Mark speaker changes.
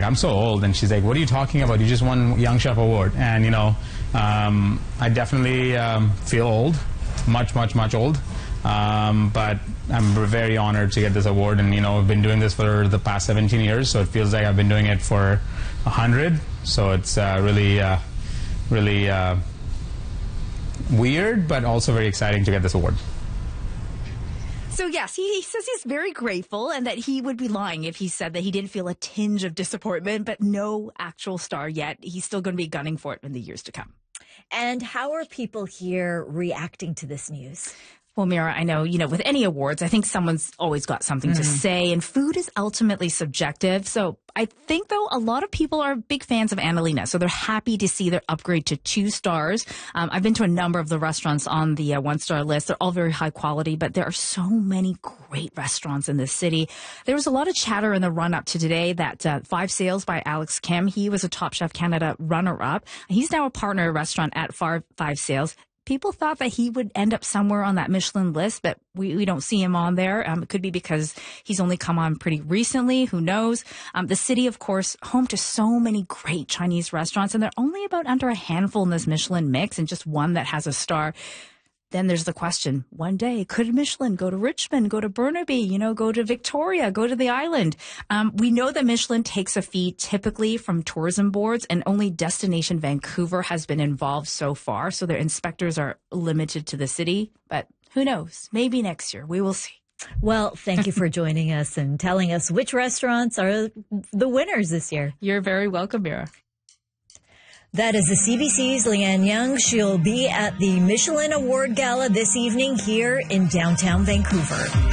Speaker 1: I'm so old. And she's like, what are you talking about? You just won Young Chef Award. And, you know, I definitely feel old, much old. But I'm very honored to get this award. And, you know, I've been doing this for the past 17 years, so it feels like I've been doing it for 100. So it's really weird, but also very exciting to get this award.
Speaker 2: So, yes, he says he's very grateful and that he would be lying if he said that he didn't feel a tinge of disappointment, but no actual star yet. He's still going to be gunning for it in the years to come.
Speaker 3: And how are people here reacting to this news?
Speaker 2: Well, Mira, I know, you know, with any awards, I think someone's always got something to say, and food is ultimately subjective. So I think, though, a lot of people are big fans of Annalena, so they're happy to see their upgrade to 2 stars. I've been to a number of the restaurants on the 1-star list. They're all very high quality, but there are so many great restaurants in this city. There was a lot of chatter in the run-up to today that 5 Sales by Alex Kim, he was a Top Chef Canada runner-up. He's now a partner restaurant at 5 Sales. People thought that he would end up somewhere on that Michelin list, but we don't see him on there. It could be because he's only come on pretty recently. Who knows? The city, of course, home to so many great Chinese restaurants, and they're only about under a handful in this Michelin mix and just one that has a star. Then there's the question, one day, could Michelin go to Richmond, go to Burnaby, you know, go to Victoria, go to the island? We know that Michelin takes a fee typically from tourism boards, and only Destination Vancouver has been involved so far. So their inspectors are limited to the city. But who knows? Maybe next year. We will see.
Speaker 3: Well, thank you for joining us and telling us which restaurants are the winners this year.
Speaker 2: You're very welcome, Mira.
Speaker 3: That is the CBC's Leanne Young. She'll be at the Michelin Award Gala this evening here in downtown Vancouver.